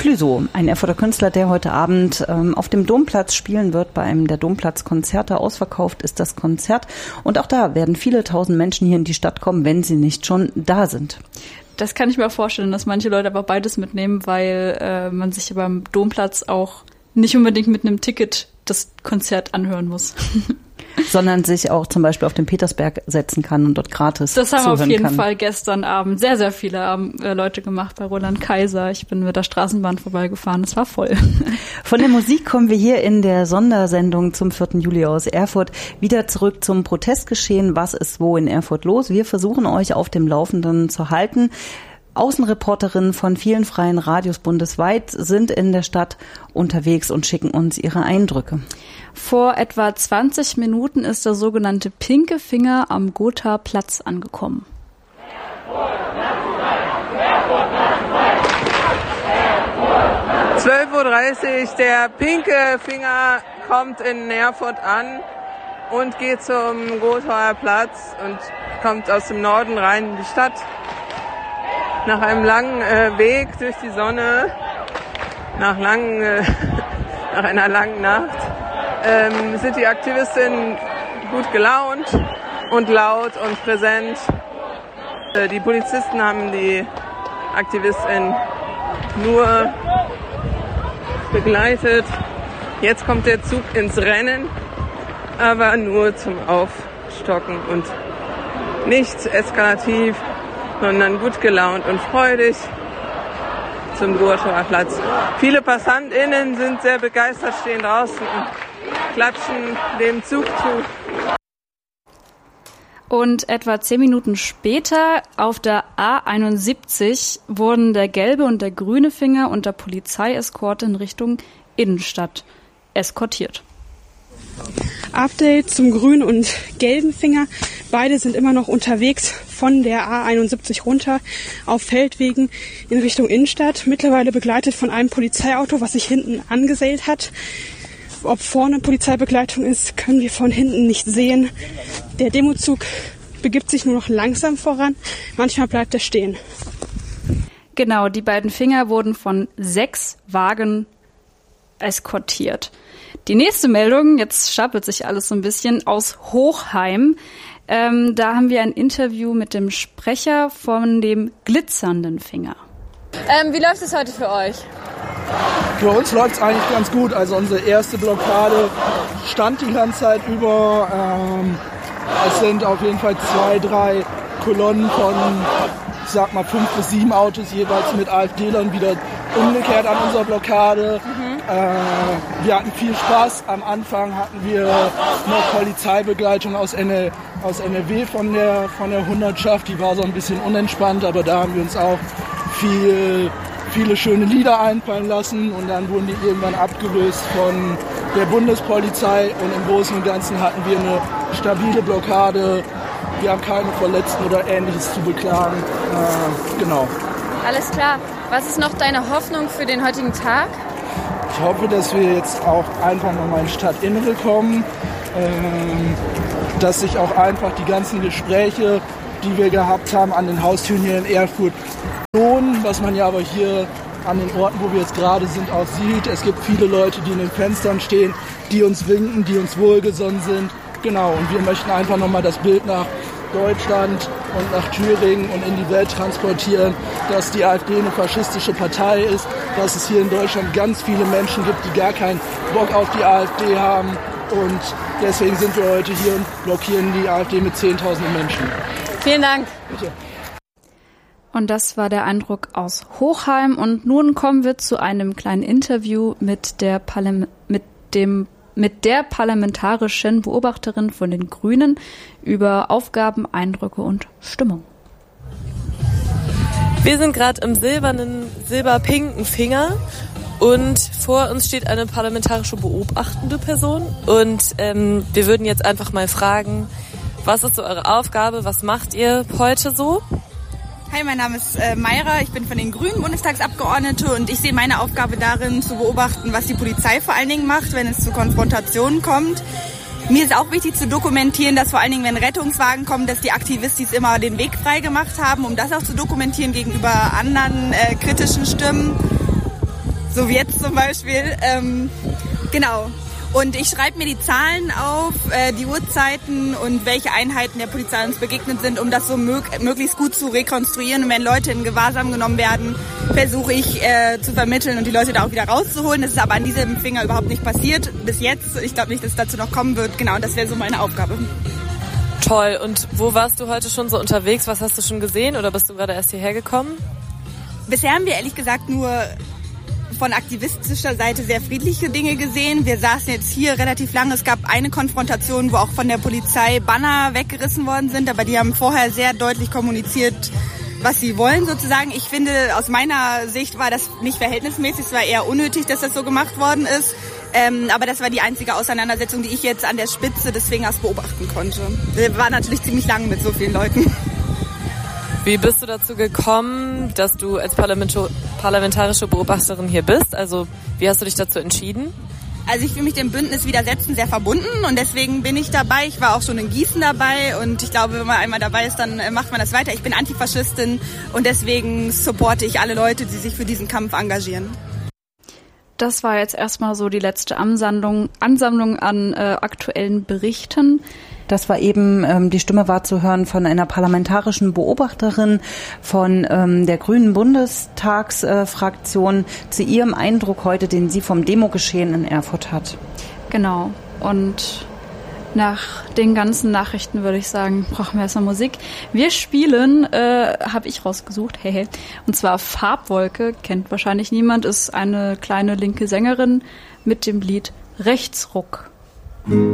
Clüso, ein Erfurter Künstler, der heute Abend auf dem Domplatz spielen wird. Bei einem der Domplatzkonzerte ausverkauft ist das Konzert. Und auch da werden viele tausend Menschen hier in die Stadt kommen, wenn sie nicht schon da sind. Das kann ich mir auch vorstellen, dass manche Leute aber beides mitnehmen, weil man sich beim Domplatz auch nicht unbedingt mit einem Ticket das Konzert anhören muss. Sondern sich auch zum Beispiel auf den Petersberg setzen kann und dort gratis zuhören kann. Das haben auf jeden Fall gestern Abend sehr, sehr viele Leute gemacht bei Roland Kaiser. Ich bin mit der Straßenbahn vorbeigefahren, es war voll. Von der Musik kommen wir hier in der Sondersendung zum 4. Juli aus Erfurt wieder zurück zum Protestgeschehen. Was ist wo in Erfurt los? Wir versuchen euch auf dem Laufenden zu halten. Außenreporterinnen von vielen freien Radios bundesweit sind in der Stadt unterwegs und schicken uns ihre Eindrücke. Vor etwa 20 Minuten ist der sogenannte Pinke Finger am Gothaer Platz angekommen. 12:30 Uhr, der Pinke Finger kommt in Erfurt an und geht zum Gothaer Platz und kommt aus dem Norden rein in die Stadt. Nach einem langen Weg durch die Sonne, nach einer langen Nacht, sind die Aktivistinnen gut gelaunt und laut und präsent. Die Polizisten haben die Aktivistinnen nur begleitet. Jetzt kommt der Zug ins Rennen, aber nur zum Aufstocken und nicht eskalativ, sondern gut gelaunt und freudig zum Gothaer Platz. Viele PassantInnen sind sehr begeistert, stehen draußen und klatschen dem Zug zu. Und etwa 10 Minuten später auf der A71 wurden der gelbe und der grüne Finger unter Polizeieskorte in Richtung Innenstadt eskortiert. Update zum grünen und gelben Finger. Beide sind immer noch unterwegs von der A71 runter auf Feldwegen in Richtung Innenstadt. Mittlerweile begleitet von einem Polizeiauto, was sich hinten angesellt hat. Ob vorne Polizeibegleitung ist, können wir von hinten nicht sehen. Der Demozug begibt sich nur noch langsam voran. Manchmal bleibt er stehen. Genau, die beiden Finger wurden von 6 Wagen eskortiert. Die nächste Meldung, jetzt stapelt sich alles so ein bisschen, aus Hochheim. Da haben wir ein Interview mit dem Sprecher von dem glitzernden Finger. Wie läuft es heute für euch? Für uns läuft es eigentlich ganz gut. Also unsere erste Blockade stand die ganze Zeit über. Es sind auf jeden Fall 2, 3 Kolonnen von, ich sag mal, 5 bis 7 Autos jeweils mit AfDlern wieder umgekehrt an unserer Blockade. Wir hatten viel Spaß. Am Anfang hatten wir noch Polizeibegleitung aus NRW von der Hundertschaft. Die war so ein bisschen unentspannt, aber da haben wir uns auch viele schöne Lieder einfallen lassen und dann wurden die irgendwann abgelöst von der Bundespolizei und im Großen und Ganzen hatten wir eine stabile Blockade. Wir haben keine Verletzten oder Ähnliches zu beklagen. Genau. Alles klar. Was ist noch deine Hoffnung für den heutigen Tag? Ich hoffe, dass wir jetzt auch einfach nochmal in Stadtinnere kommen, dass sich auch einfach die ganzen Gespräche, die wir gehabt haben an den Haustüren hier in Erfurt, lohnen, was man ja aber hier an den Orten, wo wir jetzt gerade sind, auch sieht. Es gibt viele Leute, die in den Fenstern stehen, die uns winken, die uns wohlgesonnen sind. Genau, und wir möchten einfach nochmal das Bild nach Deutschland und nach Thüringen und in die Welt transportieren, dass die AfD eine faschistische Partei ist, dass es hier in Deutschland ganz viele Menschen gibt, die gar keinen Bock auf die AfD haben. Und deswegen sind wir heute hier und blockieren die AfD mit 10.000 Menschen. Vielen Dank. Bitte. Und das war der Eindruck aus Hochheim. Und nun kommen wir zu einem kleinen Interview mit der parlamentarischen Beobachterin von den Grünen über Aufgaben, Eindrücke und Stimmung. Wir sind gerade im silberpinken Finger und vor uns steht eine parlamentarische beobachtende Person und wir würden jetzt einfach mal fragen, was ist so eure Aufgabe, was macht ihr heute so? Hi, mein Name ist Mayra, ich bin von den Grünen Bundestagsabgeordnete und ich sehe meine Aufgabe darin, zu beobachten, was die Polizei vor allen Dingen macht, wenn es zu Konfrontationen kommt. Mir ist auch wichtig zu dokumentieren, dass vor allen Dingen, wenn Rettungswagen kommen, dass die Aktivistis immer den Weg frei gemacht haben, um das auch zu dokumentieren gegenüber anderen kritischen Stimmen. so wie jetzt zum Beispiel. Genau. Und ich schreibe mir die Zahlen auf, die Uhrzeiten und welche Einheiten der Polizei uns begegnet sind, um das so möglichst gut zu rekonstruieren. Und wenn Leute in Gewahrsam genommen werden, versuche ich zu vermitteln und die Leute da auch wieder rauszuholen. Das ist aber an diesem Finger überhaupt nicht passiert bis jetzt. Ich glaube nicht, dass es dazu noch kommen wird. Genau, das wäre so meine Aufgabe. Toll. Und wo warst du heute schon so unterwegs? Was hast du schon gesehen oder bist du gerade erst hierher gekommen? Bisher haben wir ehrlich gesagt nur von aktivistischer Seite sehr friedliche Dinge gesehen. Wir saßen jetzt hier relativ lange. Es gab eine Konfrontation, wo auch von der Polizei Banner weggerissen worden sind, aber die haben vorher sehr deutlich kommuniziert, was sie wollen sozusagen. Ich finde, aus meiner Sicht war das nicht verhältnismäßig. Es war eher unnötig, dass das so gemacht worden ist. Aber das war die einzige Auseinandersetzung, die ich jetzt an der Spitze des Fingers beobachten konnte. War natürlich ziemlich lang mit so vielen Leuten. Wie bist du dazu gekommen, dass du als parlamentarische Beobachterin hier bist? Also wie hast du dich dazu entschieden? Also ich fühle mich dem Bündnis Widersetzen sehr verbunden und deswegen bin ich dabei. Ich war auch schon in Gießen dabei und ich glaube, wenn man einmal dabei ist, dann macht man das weiter. Ich bin Antifaschistin und deswegen supporte ich alle Leute, die sich für diesen Kampf engagieren. Das war jetzt erstmal so die letzte Ansammlung an aktuellen Berichten. Das war eben, die Stimme war zu hören von einer parlamentarischen Beobachterin von der Grünen Bundestagsfraktion zu ihrem Eindruck heute, den sie vom Demogeschehen in Erfurt hat. Genau. Und nach den ganzen Nachrichten würde ich sagen, brauchen wir erstmal Musik. Wir spielen, habe ich rausgesucht, hey. Und zwar Farbwolke, kennt wahrscheinlich niemand, ist eine kleine linke Sängerin mit dem Lied Rechtsruck.